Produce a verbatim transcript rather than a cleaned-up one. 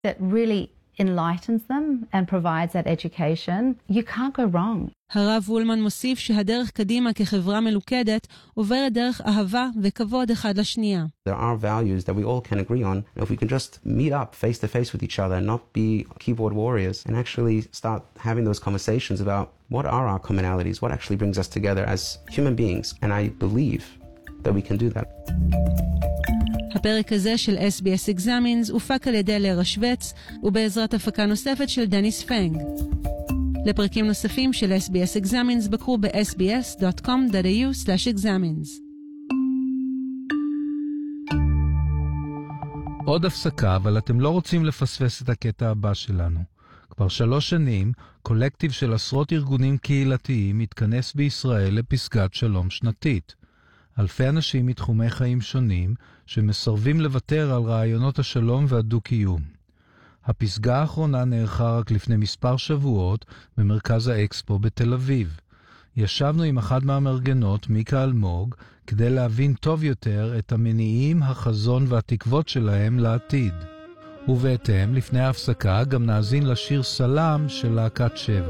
that really enlightens them and provides that education, you can't go wrong. הרב וולמן מוסיף שהדרך קדימה כחברה מלוכדת עוברת דרך אהבה וכבוד אחד לשנייה. There are values that we all can agree on. If we can just meet up face to face with each other and not be keyboard warriors and actually start having those conversations about what are our commonalities, what actually brings us together as human beings. And I believe that we can do that. הפרק הזה של אס בי אס Examines הופק על ידי לרה שווץ ובעזרת הפקה נוספת של דניס פנג. לפרקים נוספים של אס בי אס Examines בקרו ב-אס בי אס דוט קום דוט איי יו סלאש אקזמינס. עוד הפסקה, אבל אתם לא רוצים לפספס את הקטע הבא שלנו. כבר שלוש שנים, קולקטיב של עשרות ארגונים קהילתיים מתכנס בישראל לפסגת שלום שנתית. אלפי אנשים מתחומי חיים שונים שמסרבים לוותר על רעיונות השלום והדו-קיום. הפסגה האחרונה נערכה רק לפני מספר שבועות במרכז האקספו בתל אביב. ישבנו עם אחד מהמארגנות, מיקה אלמוג, כדי להבין טוב יותר את המניעים, החזון והתקוות שלהם לעתיד. ובהתאם, לפני ההפסקה, גם נאזין לשיר סלם של להקת שבע.